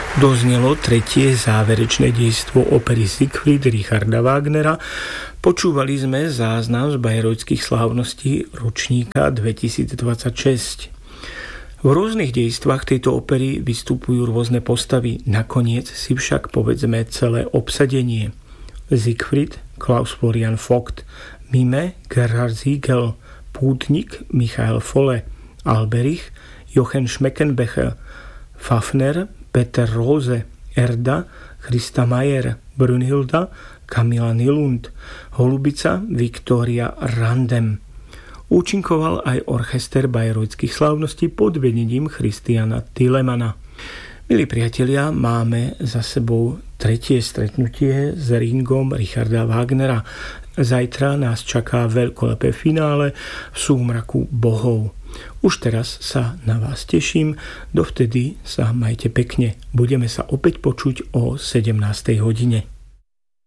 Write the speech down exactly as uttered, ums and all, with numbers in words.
Doznelo tretie záverečné dejstvo opery Siegfried Richarda Wagnera. Počúvali sme záznam z bayreuthských slávností ročníka dvetisícdvadsaťšesť. V rôznych dejstvách tejto opery vystupujú rôzne postavy. Nakoniec si však povedzme celé obsadenie. Siegfried Klaus Florian Vogt, Mime Gerhard Siegel, Pútnik Michael Folle, Alberich Jochen Schmeckenbecher, Fafner Peter Rose, Erda Christa Mayer, Brünnhilda Kamila Nylund, Holubica Viktória Randem. Účinkoval aj orchester bayreuthských slávností pod vedením Christiana Tillemana. Milí priatelia, máme za sebou tretie stretnutie s Ringom Richarda Wagnera. Zajtra nás čaká veľkolepé finále v súmraku bohov. Už teraz sa na vás teším, dovtedy sa majte pekne. Budeme sa opäť počuť o sedemnástej hodine.